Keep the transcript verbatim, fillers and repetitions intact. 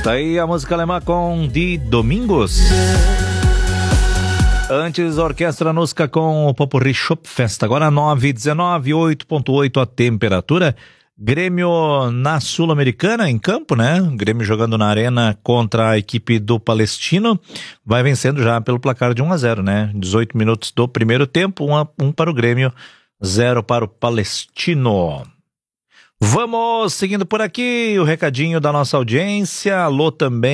Tá aí a música alemã com Die Domingos. Antes, a Orquestra Nusca com o Popurrí Schopfest. Agora nove e dezenove, oito ponto oito a temperatura. Grêmio na Sul-Americana, em campo, né? Grêmio jogando na arena contra a equipe do Palestino. Vai vencendo já pelo placar de um a zero, né? dezoito minutos do primeiro tempo, um para o Grêmio, zero para o Palestino. Vamos seguindo por aqui, o recadinho da nossa audiência. Alô também